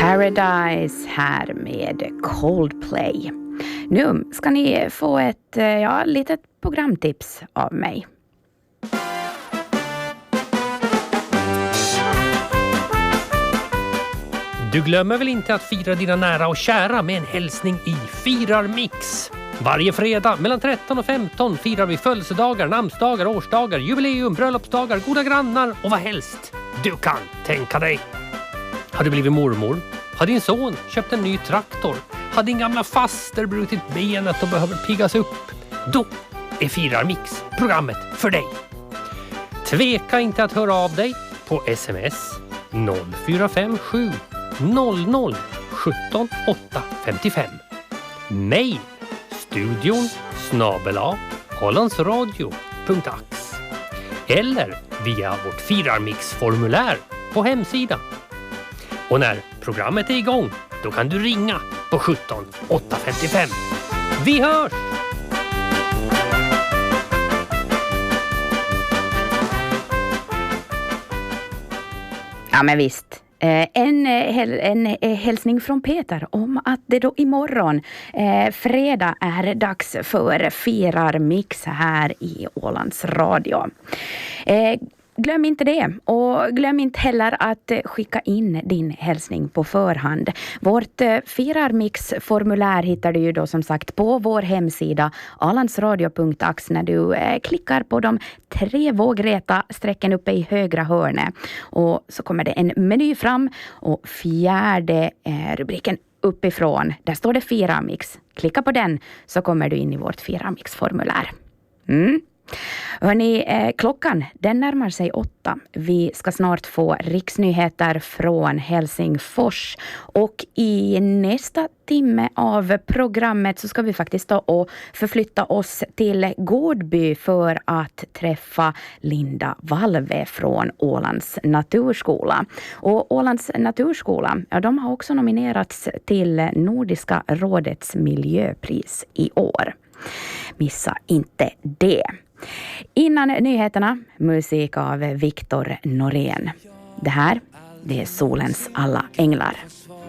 Paradise här med Coldplay. Nu ska ni få ett litet programtips av mig. Du glömmer väl inte att fira dina nära och kära med en hälsning i Firarmix. Varje fredag mellan 13 och 15 firar vi födelsedagar, namnsdagar, årsdagar, jubileum, bröllopsdagar, goda grannar och vad helst du kan tänka dig. Har du blivit mormor? Har din son köpt en ny traktor? Har din gamla faster brutit benet och behöver piggas upp? Då är Firarmix programmet för dig. Tveka inte att höra av dig på sms 0457 00 17 855. Mail studion@hollandsradio.ax eller via vårt Firarmix-formulär på hemsidan. Och när programmet är igång, då kan du ringa på 17 855. Vi hörs! Ja, men visst. En hälsning från Peter om att det då imorgon fredag är dags för Firarmix här i Ålands Radio. Glöm inte det, och glöm inte heller att skicka in din hälsning på förhand. Vårt Firarmix-formulär hittar du ju då som sagt på vår hemsida alandsradio.ax när du klickar på de 3 vågräta strecken uppe i högra hörnet. Och så kommer det en meny fram och fjärde rubriken uppifrån, där står det Firarmix. Klicka på den så kommer du in i vårt Firarmix-formulär. Hörrni, klockan den närmar sig 8. Vi ska snart få riksnyheter från Helsingfors. Och i nästa timme av programmet så ska vi faktiskt ta och förflytta oss till Gårdby för att träffa Linda Valve från Ålands naturskola. Och Ålands naturskola, de har också nominerats till Nordiska rådets miljöpris i år. Missa inte det. Innan nyheterna, musik av Viktor Norén. Det här, det är Solens alla änglar.